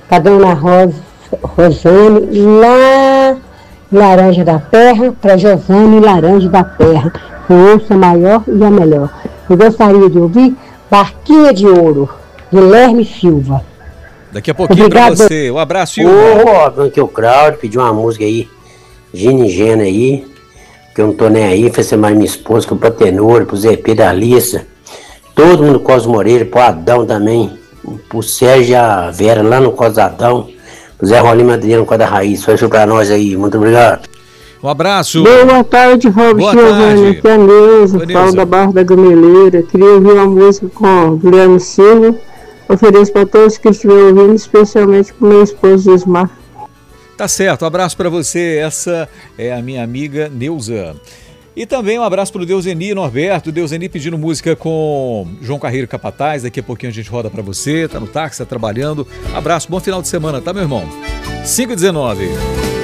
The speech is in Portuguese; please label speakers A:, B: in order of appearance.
A: para dona Rosane, lá em Laranja da Terra, para Josane Laranja da Terra. Eu ouço a maior e a melhor. Eu gostaria de ouvir Barquinha de Ouro, Guilherme Silva.
B: Daqui a pouquinho para você. Um abraço, Silva.
C: Aqui é o Claudio, pediu uma música aí, Gina e Gena aí, que eu não tô nem aí, foi ser mais minha esposa, que pro Tenor, pro ZP da Alissa, todo mundo Cosmo Moreira, pro Adão também, pro Sérgio e a Vera lá no Cosadão, pro Zé Rolim Adriano com a da Raiz, faz pra nós aí, muito obrigado.
B: Um abraço.
A: Boa tarde, Robson Giovanni, aqui é a Neuza, falo da Barra da Gameleira. Queria ouvir uma música com Guilherme Silva. Ofereço para todos que estiverem ouvindo, especialmente para o meu esposo Ismar.
B: Tá certo, um abraço para você. Essa é a minha amiga Neuza. E também um abraço para o Deuseni Norberto. Deuseni pedindo música com João Carreiro Capataz. Daqui a pouquinho a gente roda para você. Tá no táxi, tá trabalhando. Abraço, bom final de semana, tá, meu irmão? 5h19.